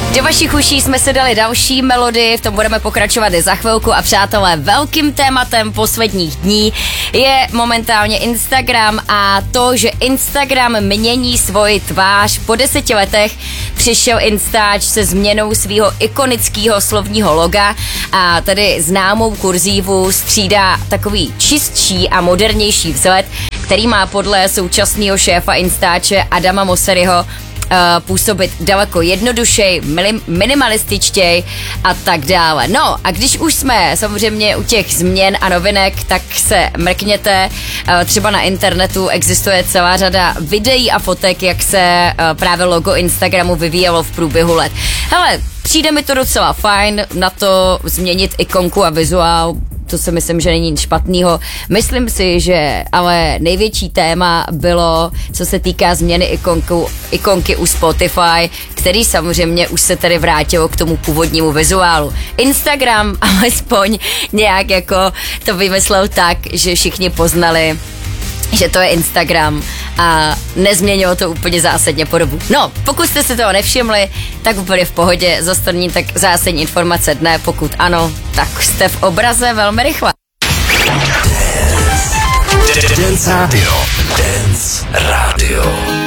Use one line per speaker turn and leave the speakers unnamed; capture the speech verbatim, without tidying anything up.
Do vašich uší jsme si dali další melodii, v tom budeme pokračovat i za chvilku a přátelé, velkým tématem posledních dní je momentálně Instagram a to, že Instagram mění svoji tvář. Po deseti letech přišel Instač se změnou svého ikonického slovního loga a tady známou kurzívu střídá takový čistší a modernější vzhled, který má podle současného šéfa Instače Adama Mosseriho Uh, působit daleko jednodušej, minimalističtěj a tak dále. No a když už jsme samozřejmě u těch změn a novinek, tak se mrkněte, uh, třeba na internetu existuje celá řada videí a fotek, jak se uh, právě logo Instagramu vyvíjelo v průběhu let. Hele, přijde mi to docela fajn na to změnit ikonku a vizuál. To si myslím, že není nic špatného. Myslím si, že ale největší téma bylo, co se týká změny ikonku, ikonky u Spotify, který samozřejmě už se tady vrátilo k tomu původnímu vizuálu. Instagram alespoň nějak jako to vymyslel tak, že všichni poznali, že to je Instagram a nezměnilo to úplně zásadně podobu. No, pokud jste si toho nevšimli, tak úplně v pohodě, zastaní tak zásadní informace dne, pokud ano, tak jste v obraze velmi rychle.
Dance Radio. Dance Radio.